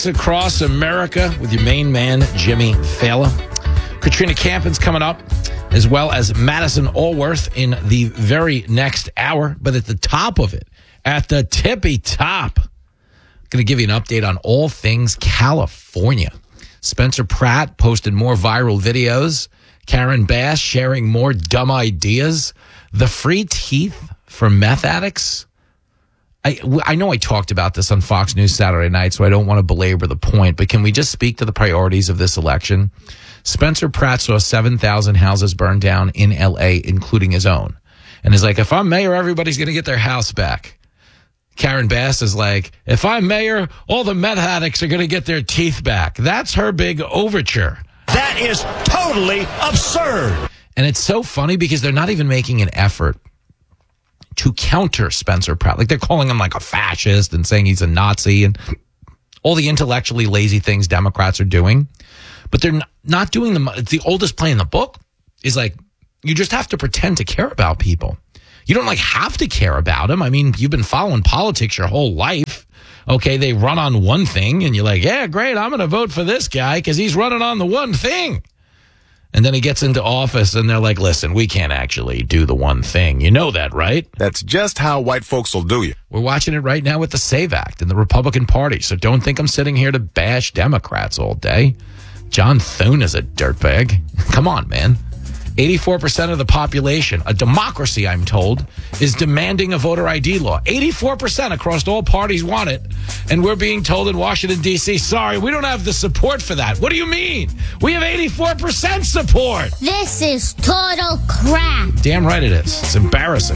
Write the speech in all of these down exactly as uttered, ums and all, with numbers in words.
attacks across America with your main man, Jimmy Fallon. Katrina Campin's coming up, as well as Madison Allworth in the very next hour. But at the top of it, at the tippy top, I'm going to give you an update on all things California. Spencer Pratt posted more viral videos. Karen Bass sharing more dumb ideas. The free teeth for meth addicts. I, I know I talked about this on Fox News Saturday night, so I don't want to belabor the point, but can we just speak to the priorities of this election? Spencer Pratt saw seven thousand houses burned down in L A, including his own. And is like, if I'm mayor, everybody's going to get their house back. Karen Bass is like, if I'm mayor, all the meth addicts are going to get their teeth back. That's her big overture. That is totally absurd. And it's so funny because they're not even making an effort to counter Spencer Pratt. Like, they're calling him like a fascist and saying he's a Nazi and all the intellectually lazy things Democrats are doing. But they're not doing them. It's the oldest play in the book is like, you just have to pretend to care about people. You don't like have to care about them. I mean, you've been following politics your whole life. Okay, they run on one thing and you're like, yeah, great, I'm going to vote for this guy because he's running on the one thing. And then he gets into office and they're like, listen, we can't actually do the one thing. You know that, right? That's just how white folks will do you. We're watching it right now with the SAVE Act and the Republican Party. So don't think I'm sitting here to bash Democrats all day. John Thune is a dirtbag. Come on, man. eighty-four percent of the population, a democracy, I'm told, is demanding a voter I D law. eighty-four percent across all parties want it. And we're being told in Washington, D C, sorry, we don't have the support for that. What do you mean? We have eighty-four percent support. This is total crap. Damn right it is. It's embarrassing.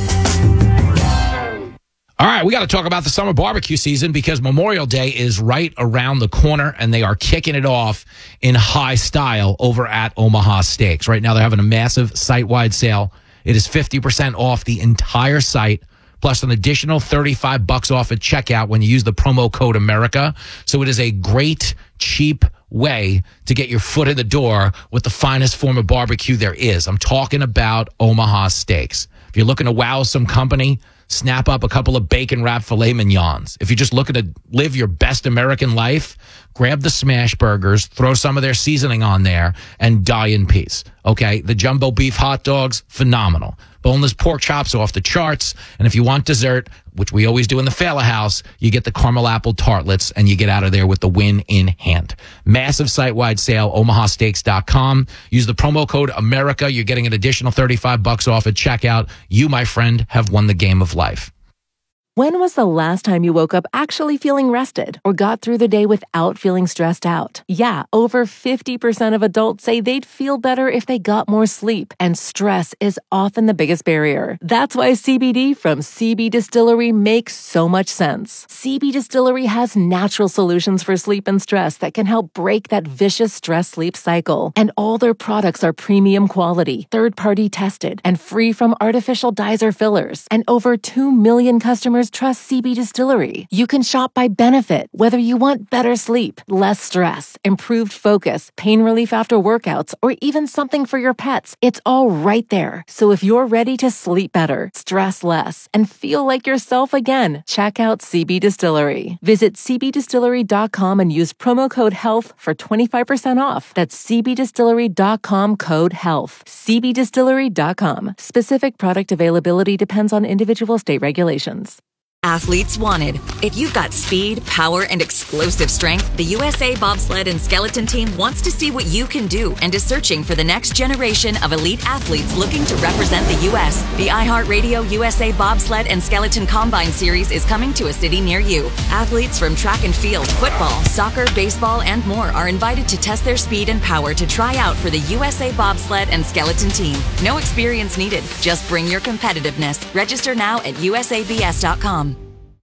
All right, we got to talk about the summer barbecue season because Memorial Day is right around the corner, and they are kicking it off in high style over at Omaha Steaks. Right now, they're having a massive site-wide sale. It is fifty percent off the entire site, plus an additional thirty-five bucks off at checkout when you use the promo code America. So it is a great, cheap way to get your foot in the door with the finest form of barbecue there is. I'm talking about Omaha Steaks. If you're looking to wow some company, snap up a couple of bacon wrapped filet mignons. If you're just looking to live your best American life, grab the smash burgers, throw some of their seasoning on there, and die in peace. Okay, the jumbo beef hot dogs, phenomenal. Boneless pork chops off the charts. And if you want dessert, which we always do in the Fala House, you get the caramel apple tartlets and you get out of there with the win in hand. Massive site-wide sale, omaha steaks dot com. Use the promo code America. You're getting an additional thirty-five bucks off at checkout. You, my friend, have won the game of life. When was the last time you woke up actually feeling rested or got through the day without feeling stressed out? Yeah, over fifty percent of adults say they'd feel better if they got more sleep, and stress is often the biggest barrier. That's why C B D from C B Distillery makes so much sense. C B Distillery has natural solutions for sleep and stress that can help break that vicious stress-sleep cycle. And all their products are premium quality, third-party tested, and free from artificial dyes or fillers. And over two million customers trust C B Distillery. You can shop by benefit, whether you want better sleep, less stress, improved focus, pain relief after workouts, or even something for your pets. It's all right there. So if you're ready to sleep better, stress less, and feel like yourself again, check out C B Distillery. Visit c b distillery dot com and use promo code HEALTH for twenty-five percent off. That's c b distillery dot com code HEALTH. c b distillery dot com. Specific product availability depends on individual state regulations. Athletes wanted. If you've got speed, power, and explosive strength, the U S A Bobsled and Skeleton Team wants to see what you can do and is searching for the next generation of elite athletes looking to represent the U S The iHeartRadio U S A Bobsled and Skeleton Combine Series is coming to a city near you. Athletes from track and field, football, soccer, baseball, and more are invited to test their speed and power to try out for the U S A Bobsled and Skeleton Team. No experience needed. Just bring your competitiveness. Register now at u s a b s dot com.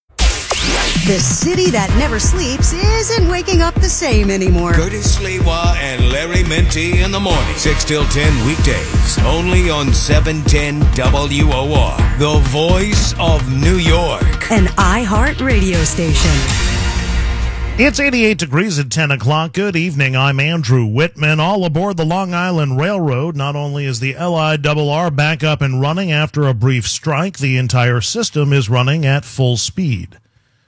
The city that never sleeps isn't waking up the same anymore. Curtis Lewa and Larry Minty in the morning. six till ten weekdays. Only on seven ten W O R. The voice of New York. An iHeart radio station. It's eighty-eight degrees at ten o'clock. Good evening. I'm Andrew Whitman. All aboard the Long Island Railroad. Not only is the L I R R back up and running after a brief strike, the entire system is running at full speed.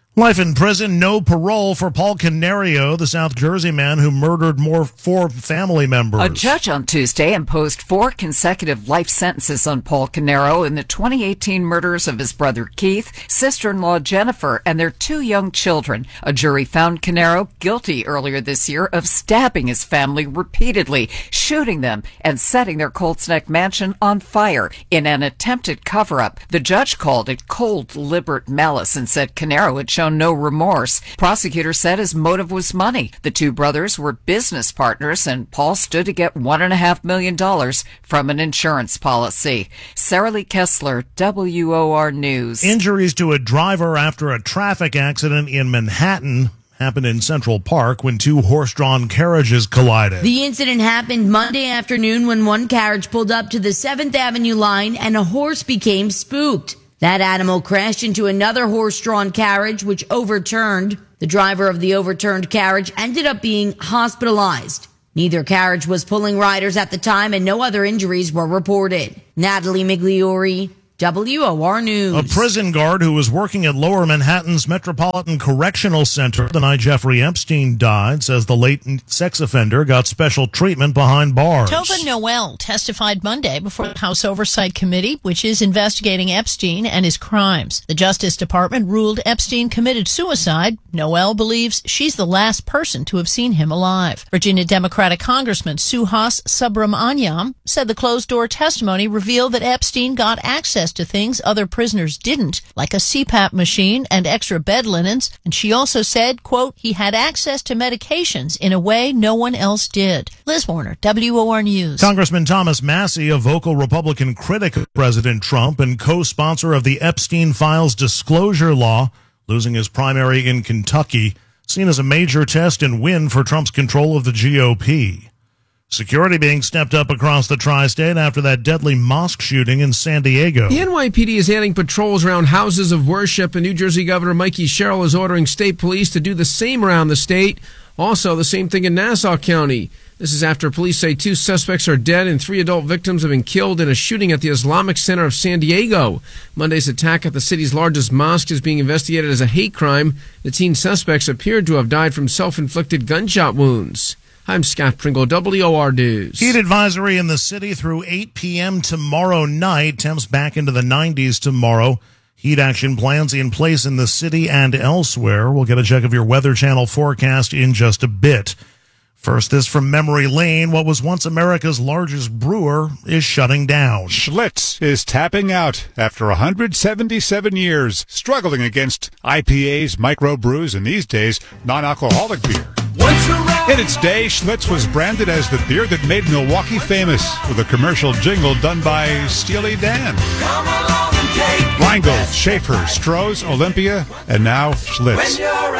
Life in prison, no parole for Paul Canario, the South Jersey man who murdered more four family members. A judge on Tuesday imposed four consecutive life sentences on Paul Canario in the twenty eighteen murders of his brother Keith, sister-in-law Jennifer, and their two young children. A jury found Canario guilty earlier this year of stabbing his family repeatedly, shooting them, and setting their Colts Neck mansion on fire in an attempted cover-up. The judge called it cold, deliberate malice and said Canario had shown no remorse. Prosecutors said his motive was money. The two brothers were business partners, and Paul stood to get one and a half million dollars from an insurance policy. Sarah Lee Kessler, W O R News. Injuries to a driver after a traffic accident in Manhattan happened in Central Park when two horse-drawn carriages collided. The incident happened Monday afternoon when one carriage pulled up to the seventh Avenue line and a horse became spooked. That animal crashed into another horse-drawn carriage, which overturned. The driver of the overturned carriage ended up being hospitalized. Neither carriage was pulling riders at the time, and no other injuries were reported. Natalie Migliori, W O R News. A prison guard who was working at Lower Manhattan's Metropolitan Correctional Center the night Jeffrey Epstein died says the latent sex offender got special treatment behind bars. Tova Noel testified Monday before the House Oversight Committee, which is investigating Epstein and his crimes. The Justice Department ruled Epstein committed suicide. Noel believes she's the last person to have seen him alive. Virginia Democratic Congressman Suhas Subramanyam said the closed-door testimony revealed that Epstein got access to things other prisoners didn't, like a C PAP machine and extra bed linens, and she also said, quote, he had access to medications in a way no one else did. Liz Warner, W O R News. Congressman Thomas Massie, a vocal Republican critic of President Trump and co-sponsor of the Epstein Files disclosure law, losing his primary in Kentucky, seen as a major test and win for Trump's control of the G O P. Security being stepped up across the tri-state after that deadly mosque shooting in San Diego. The N Y P D is adding patrols around houses of worship, and New Jersey Governor Mikey Sherrill is ordering state police to do the same around the state. Also, the same thing in Nassau County. This is after police say two suspects are dead and three adult victims have been killed in a shooting at the Islamic Center of San Diego. Monday's attack at the city's largest mosque is being investigated as a hate crime. The teen suspects appeared to have died from self-inflicted gunshot wounds. I'm Scott Pringle, W O R News. Heat advisory in the city through eight p.m. tomorrow night. Temps back into the nineties tomorrow. Heat action plans in place in the city and elsewhere. We'll get a check of your Weather Channel forecast in just a bit. First, this from Memory Lane. What was once America's largest brewer is shutting down. Schlitz is tapping out after one hundred seventy-seven years, struggling against I P As, microbrews, and these days, non-alcoholic beer. In its day, Schlitz was branded as the beer that made Milwaukee famous, with a commercial jingle done by Steely Dan. Rheingold, Schaefer, Stroh's, Olympia, and now Schlitz.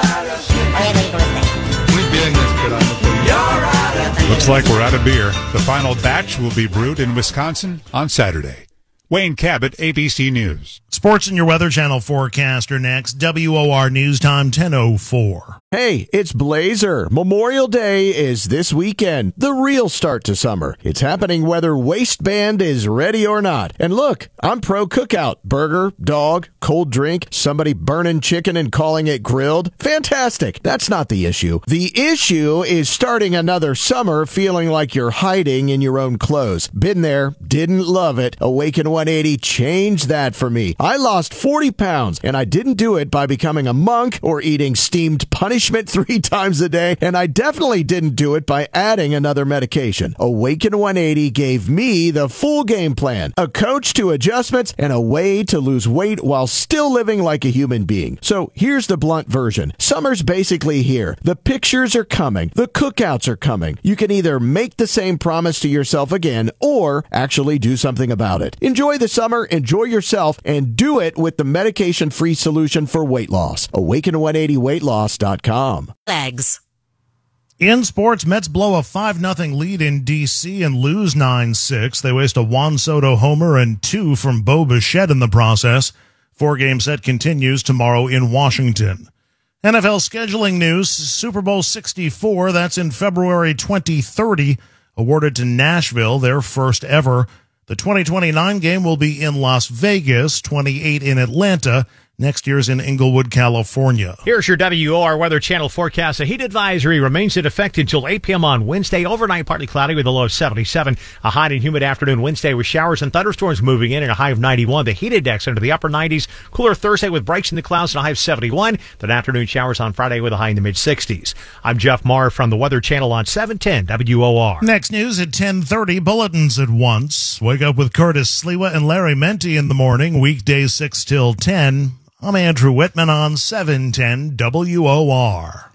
Looks like we're out of beer. The final batch will be brewed in Wisconsin on Saturday. Wayne Cabot, A B C News. Sports and your Weather Channel forecast are next. W O R News Time ten oh four. Hey, it's Blazer. Memorial Day is this weekend, the real start to summer. It's happening whether waistband is ready or not. And look, I'm pro cookout. Burger, dog, cold drink, somebody burning chicken and calling it grilled. Fantastic. That's not the issue. The issue is starting another summer feeling like you're hiding in your own clothes. Been there, didn't love it. Awaken one eighty changed that for me. I lost forty pounds, and I didn't do it by becoming a monk or eating steamed punishment three times a day, and I definitely didn't do it by adding another medication. Awaken one eighty gave me the full game plan, a coach to adjustments, and a way to lose weight while still living like a human being. So here's the blunt version. Summer's basically here. The pictures are coming. The cookouts are coming. You can either make the same promise to yourself again or actually do something about it. Enjoy the summer, enjoy yourself, and do it with the medication-free solution for weight loss. awaken one eighty weight loss dot com. Legs. In sports, Mets blow a five nothing lead in D C and lose nine six. They waste a Juan Soto homer and two from Bo Bichette in the process. Four-game set continues tomorrow in Washington. N F L scheduling news, Super Bowl sixty-four, that's in February twenty thirty, awarded to Nashville, their first ever. The twenty twenty-nine game will be in Las Vegas, twenty-eight in Atlanta, Next year's in Inglewood, California. Here's your W O R Weather Channel forecast. A heat advisory remains in effect until eight p.m. on Wednesday. Overnight, partly cloudy with a low of seventy-seven. A hot and humid afternoon Wednesday with showers and thunderstorms moving in and a high of ninety-one. The heat index into the upper nineties. Cooler Thursday with breaks in the clouds and a high of seventy-one. Then afternoon showers on Friday with a high in the mid-sixties. I'm Jeff Marr from the Weather Channel on seven ten W O R. Next news at ten thirty, bulletins at once. Wake up with Curtis Sliwa and Larry Menti in the morning, weekdays six till ten. I'm Andrew Whitman on seven ten W O R.